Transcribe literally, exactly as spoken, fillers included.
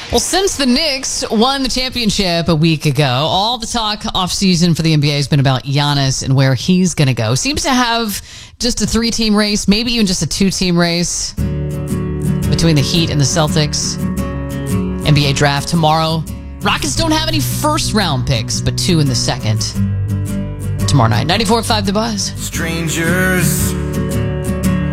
Well, since the Knicks won the championship a week ago, all the talk offseason for the N B A has been about Giannis and where he's going to go. Seems to have just a three-team race, maybe even just a two-team race between the Heat and the Celtics. N B A draft tomorrow. Rockets don't have any first-round picks, but two in the second. Tomorrow night, ninety-four point five The Buzz. Strangers